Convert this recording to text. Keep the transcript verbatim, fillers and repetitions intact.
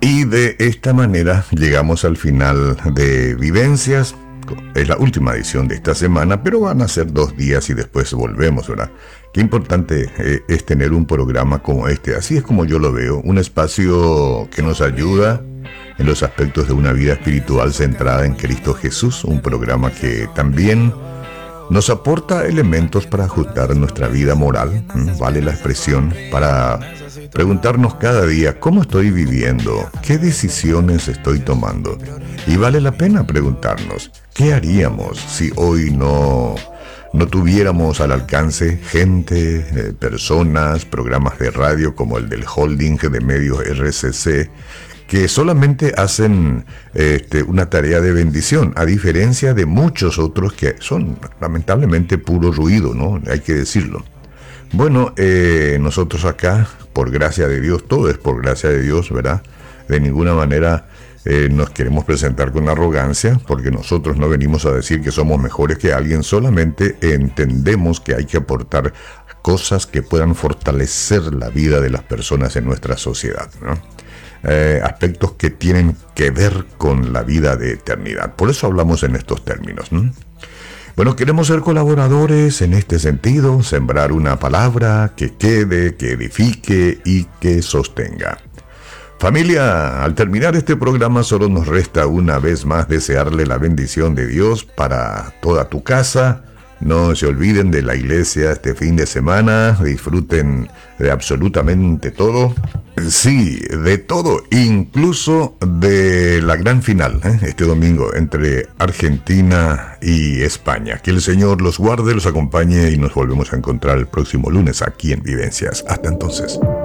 Y de esta manera llegamos al final de Vivencias. Es la última edición de esta semana, pero van a ser dos días y después volvemos, ¿verdad? Qué importante eh, es tener un programa como este. Así es como yo lo veo, un espacio que nos ayuda en los aspectos de una vida espiritual centrada en Cristo Jesús. Un programa que también nos aporta elementos para ajustar nuestra vida moral, ¿m? Vale la expresión, para preguntarnos cada día cómo estoy viviendo, qué decisiones estoy tomando. Y vale la pena preguntarnos, ¿qué haríamos si hoy no, no tuviéramos al alcance gente, eh, personas, programas de radio como el del holding de medios R C C, que solamente hacen este, una tarea de bendición, a diferencia de muchos otros que son lamentablemente puro ruido, ¿no? Hay que decirlo. Bueno, eh, nosotros acá, por gracia de Dios, todo es por gracia de Dios, ¿verdad? De ninguna manera eh, nos queremos presentar con arrogancia, porque nosotros no venimos a decir que somos mejores que alguien, solamente entendemos que hay que aportar cosas que puedan fortalecer la vida de las personas en nuestra sociedad, ¿no? Eh, aspectos que tienen que ver con la vida de eternidad. Por eso hablamos en estos términos, ¿no? Bueno, queremos ser colaboradores en este sentido, sembrar una palabra que quede, que edifique y que sostenga. Familia, al terminar este programa solo nos resta una vez más desearle la bendición de Dios para toda tu casa. No se olviden de la iglesia este fin de semana, disfruten de absolutamente todo. Sí, de todo, incluso de la gran final, ¿eh? Este domingo entre Argentina y España. Que el Señor los guarde, los acompañe y nos volvemos a encontrar el próximo lunes aquí en Vivencias. Hasta entonces.